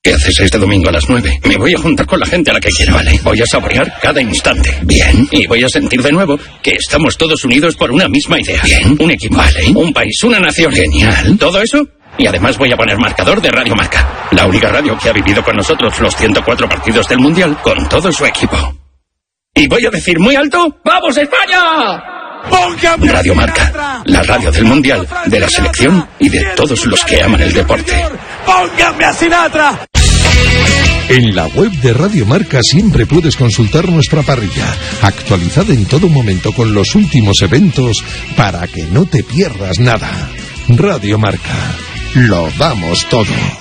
¿Qué haces este domingo a las 9? Me voy a juntar con la gente a la que quiero, ¿vale? Voy a saborear cada instante. Bien. Y voy a sentir de nuevo que estamos todos unidos por una misma idea. Bien. Un equipo. Vale. Un país, una nación. Genial. ¿Todo eso? Y además voy a poner marcador de Radio Marca. La única radio que ha vivido con nosotros los 104 partidos del Mundial con todo su equipo. Y voy a decir muy alto, ¡vamos España! Radio Marca, la radio del Mundial, de la selección y de todos los que aman el deporte. ¡Póngame a Sinatra! En la web de Radio Marca siempre puedes consultar nuestra parrilla, actualizada en todo momento con los últimos eventos para que no te pierdas nada. Radio Marca, lo damos todo.